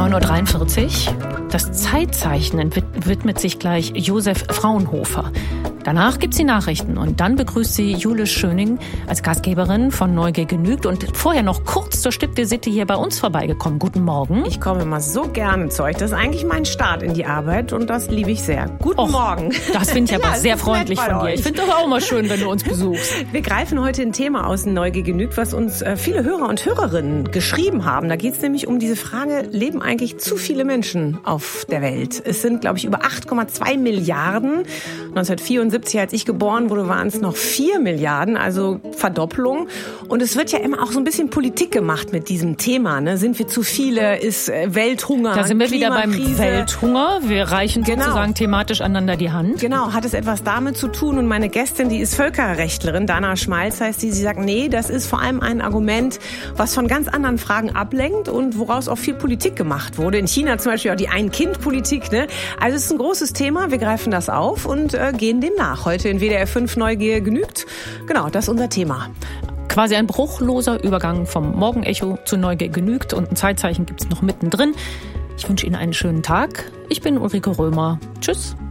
9.43 Uhr. Das Zeitzeichen widmet sich gleich Josef Fraunhofer. Danach gibt's die Nachrichten und dann begrüßt sie Jule Schöning als Gastgeberin von Neugier genügt und vorher noch kurz zur Stippvisite hier bei uns vorbeigekommen. Guten Morgen. Ich komme immer so gerne zu euch. Das ist eigentlich mein Start in die Arbeit und das liebe ich sehr. Guten Morgen. Das finde ich aber sehr freundlich von dir. Ich finde das auch immer schön, wenn du uns besuchst. Wir greifen heute ein Thema aus Neugier genügt, was uns viele Hörer und Hörerinnen geschrieben haben. Da geht es nämlich um diese Frage, leben eigentlich zu viele Menschen auf der Welt? Es sind, glaube ich, über 8,2 Milliarden. 1974, als ich geboren wurde, waren es noch 4 Milliarden, also Verdoppelung. Und es wird ja immer auch so ein bisschen Politik gemacht mit diesem Thema. Ne? Sind wir zu viele? Ist Welthunger? Da sind wir wieder beim Welthunger. Wir reichen sozusagen thematisch einander die Hand. Genau, hat es etwas damit zu tun. Und meine Gästin, die ist Völkerrechtlerin, Dana Schmalz heißt sie. Sie sagt, nee, das ist vor allem ein Argument, was von ganz anderen Fragen ablenkt und woraus auch viel Politik gemacht wurde. In China zum Beispiel auch die Ein-Kind-Politik. Ne? Also es ist ein großes Thema. Wir greifen das auf und gehen dem nach. Heute in WDR 5 Neugier genügt. Genau, das ist unser Thema. Quasi ein bruchloser Übergang vom Morgenecho zu Neugier genügt und ein Zeitzeichen gibt's noch mittendrin. Ich wünsche Ihnen einen schönen Tag. Ich bin Ulrike Römer. Tschüss.